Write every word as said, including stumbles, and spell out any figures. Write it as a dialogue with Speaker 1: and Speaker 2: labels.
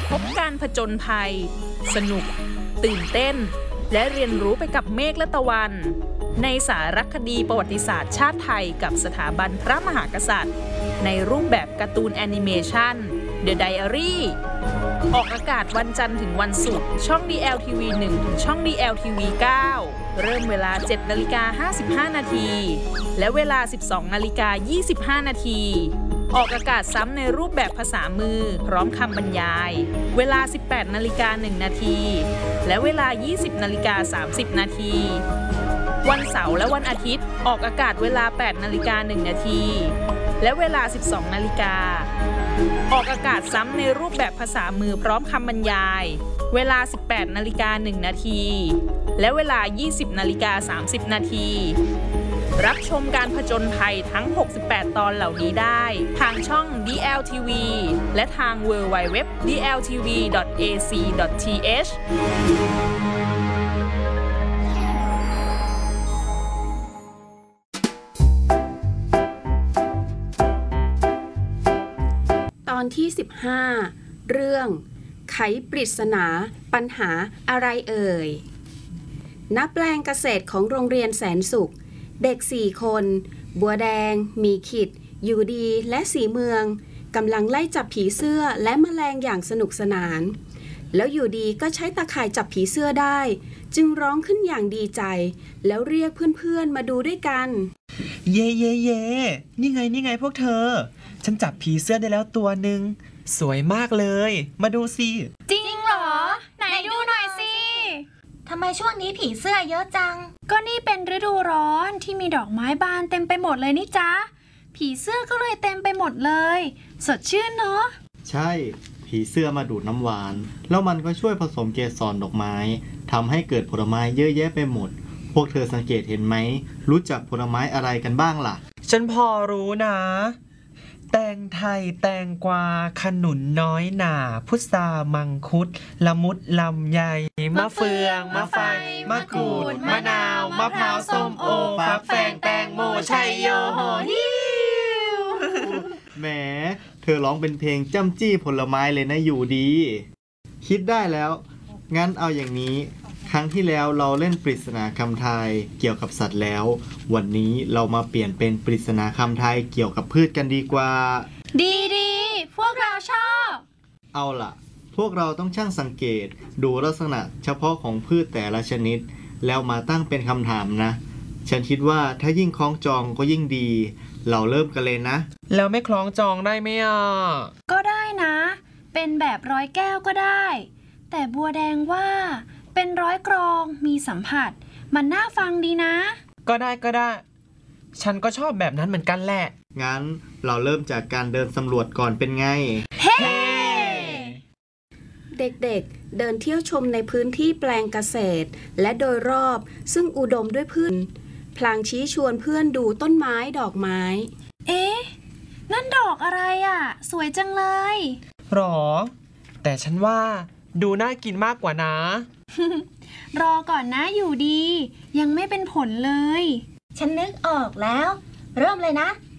Speaker 1: พบการผจญภัยสนุกตื่นเต้นและเรียนรู้ไปกับเมฆและตะวันในสารคดีประวัติศาสตร์ชาติไทยกับสถาบันพระมหากษัตริย์ในรูปแบบการ์ตูนแอนิเมชัน The Diary ออกอากาศวันจันทร์ถึงวันศุกร์ช่อง ดี แอล ที วี หนึ่ง ถึงช่อง ดี แอล ที วี เก้า เริ่มเวลา เจ็ดนาฬิกาห้าสิบห้านาทีและเวลา สิบสองนาฬิกายี่สิบห้านาทีออกอากาศซ้ำในรูปแบบภาษามือพร้อมคำบรรยายเวลา สิบแปดนาฬิกาหนึ่งนาทีและเวลา ยี่สิบนาฬิกาสามสิบนาทีวันเสาร์และวันอาทิตย์ออกอากาศเวลา แปดนาฬิกาหนึ่งนาทีและเวลา สิบสองนาฬิกาออกอากาศซ้ำในรูปแบบภาษามือพร้อมคำบรรยายเวลา สิบแปดนาฬิกาหนึ่งนาทีและเวลา ยี่สิบนาฬิกาสามสิบนาทีรับชมการผจญภัยทั้ง หกสิบแปด ตอนเหล่านี้ได้ทางช่อง ดี แอล ที วี และทาง ดับเบิลยู ดับเบิลยู ดับเบิลยู ดอท ดี แอล ที วี ดอท เอ ซี ดอท ที เอช
Speaker 2: ตอนที่สิบห้าเรื่องไขปริศนาปัญหาอะไรเอ่ยณแปลงเกษตรของโรงเรียนแสนสุขเด็กสี่คนบัวแดงมีขิดอยู่ดีและสีเมืองกำลังไล่จับผีเสื้อและแมลงอย่างสนุกสนานแล้วอยู่ดีก็ใช้ตาข่ายจับผีเสื้อได้จึงร้องขึ้นอย่างดีใจแล้วเรียกเพื่อนๆมาดูด้วยกัน
Speaker 3: เย่เย่เย่นี่ไงนี่ไงพวกเธอฉันจับผีเสื้อได้แล้วตัวหนึ่งสวยมากเลยมาดูสิ
Speaker 4: จริงเหรอไหนดูหน่อยสิทำไมช่วงนี้ผีเสื้อเยอะจังก็นี่เป็นฤดูร้อนที่มีดอกไม้บานเต็มไปหมดเลยนี่จ๊ะผีเสื้อก็เลยเต็มไปหมดเลยสดชื่นเนาะ
Speaker 5: ใช่ผีเสื้อมาดูดน้ำหวานแล้วมันก็ช่วยผสมเกสรดอกไม้ทำให้เกิดผลไม้เยอะแยะไปหมดพวกเธอสังเกตเห็นไหมรู้จักผลไม้อะไรกันบ้างล่ะ
Speaker 3: ฉันพอรู้นะแตงไทยแตงกวาขนุนน้อยหน่าพุทรามังคุดละมุดลำไยมะเฟืองมะไฟมะกรูดมะนาวมะพร้าวส้มโอฟักแฟงแตงโมชัยโยโหฮิว
Speaker 5: แหมเธอร้องเป็นเพลงจ้ำจี้ผลไม้เลยนะอยู่ดีคิดได้แล้วงั้นเอาอย่างนี้ครั้งที่แล้วเราเล่นปริศนาคำทายเกี่ยวกับสัตว์แล้ววันนี้เรามาเปลี่ยนเป็นปริศนาคำทายเกี่ยวกับพืชกันดีกว่า
Speaker 4: ดีดีพวกเราชอบ
Speaker 5: เอาล่ะพวกเราต้องช่างสังเกตดูลักษณะเฉพาะของพืชแต่ละชนิดแล้วมาตั้งเป็นคำถามนะฉันคิดว่าถ้ายิ่งคล้องจองก็ยิ่งดีเราเริ่มกันเลยนะ
Speaker 3: แล้วไม่คล้องจองได้ไหมอ่ะ
Speaker 4: ก็ได้นะเป็นแบบร้อยแก้วก็ได้แต่บัวแดงว่าเป็นร้อยกรองมีสัมผัสมันน่าฟังดีนะ
Speaker 3: ก็ได้ก็ได้ฉันก็ชอบแบบนั้นเหมือนกันแหละ
Speaker 5: งั้นเราเริ่มจากการเดินสำรวจก่อนเป็นไง
Speaker 4: เฮ้ hey!
Speaker 2: เด็กๆเดินเที่ยวชมในพื้นที่แปลงเกษตรและโดยรอบซึ่งอุดมด้วยพืชพลางชี้ชวนเพื่อนดูต้นไม้ดอกไม้
Speaker 4: เอ๊ะนั่นดอกอะไรอ่ะสวยจังเลย
Speaker 3: หรอแต่ฉันว่าดูน่ากินมากกว่านะ
Speaker 4: รอก่อนนะอยู่ดียังไม่เป็นผลเลย
Speaker 6: ฉันนึกออกแล้วเริ่มเลยนะ